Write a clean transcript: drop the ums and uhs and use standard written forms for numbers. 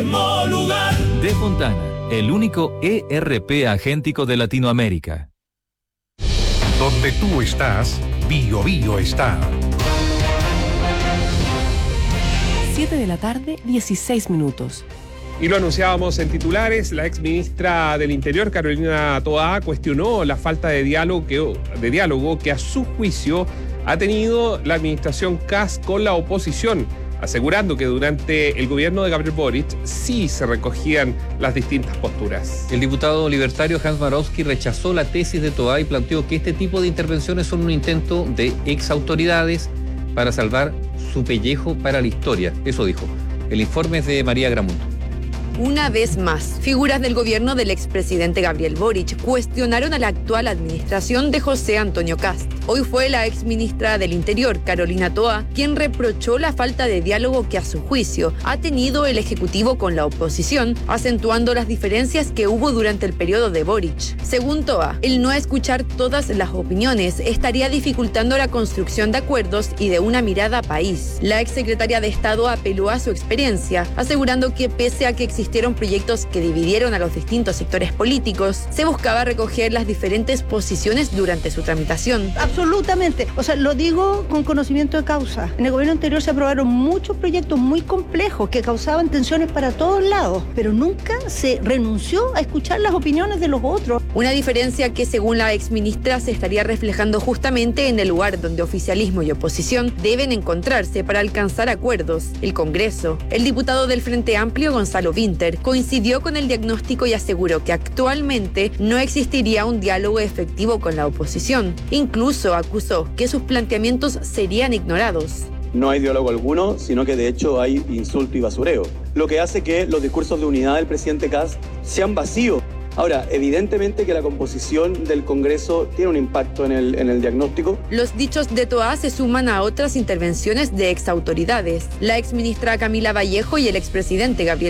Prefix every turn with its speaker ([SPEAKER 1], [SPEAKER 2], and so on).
[SPEAKER 1] mismo lugar.
[SPEAKER 2] De Fontana, el único ERP agéntico de Latinoamérica.
[SPEAKER 3] Donde tú estás, Bio Bio está.
[SPEAKER 4] 7 de la tarde, 16 minutos.
[SPEAKER 5] Y lo anunciábamos en titulares, la exministra del Interior, Carolina Toá, cuestionó la falta de diálogo que a su juicio ha tenido la administración Kast con la oposición, asegurando que durante el gobierno de Gabriel Boric sí se recogían las distintas posturas.
[SPEAKER 6] El diputado libertario Hans Marowski rechazó la tesis de Toá y planteó que este tipo de intervenciones son un intento de exautoridades para salvar su pellejo para la historia. Eso dijo. El informe es de María Gramundo.
[SPEAKER 7] Una vez más, figuras del gobierno del expresidente Gabriel Boric cuestionaron a la actual administración de José Antonio Kast. Hoy fue la exministra del Interior, Carolina Toá, quien reprochó la falta de diálogo que a su juicio ha tenido el Ejecutivo con la oposición, acentuando las diferencias que hubo durante el periodo de Boric. Según Toá, el no escuchar todas las opiniones estaría dificultando la construcción de acuerdos y de una mirada país. La exsecretaria de Estado apeló a su experiencia, asegurando que pese a que existieron proyectos que dividieron a los distintos sectores políticos, se buscaba recoger las diferentes posiciones durante su tramitación.
[SPEAKER 8] Absolutamente. O sea, lo digo con conocimiento de causa. En el gobierno anterior se aprobaron muchos proyectos muy complejos que causaban tensiones para todos lados, pero nunca se renunció a escuchar las opiniones de los otros.
[SPEAKER 7] Una diferencia que, según la exministra, se estaría reflejando justamente en el lugar donde oficialismo y oposición deben encontrarse para alcanzar acuerdos: el Congreso. El diputado del Frente Amplio, Gonzalo Vinter, coincidió con el diagnóstico y aseguró que actualmente no existiría un diálogo efectivo con la oposición. Incluso acusó que sus planteamientos serían ignorados.
[SPEAKER 9] No hay diálogo alguno, sino que de hecho hay insulto y basureo, lo que hace que los discursos de unidad del presidente Kast sean vacíos. Ahora, evidentemente que la composición del Congreso tiene un impacto en el diagnóstico.
[SPEAKER 7] Los dichos de Toá se suman a otras intervenciones de exautoridades. La exministra Camila Vallejo y el expresidente Gabriel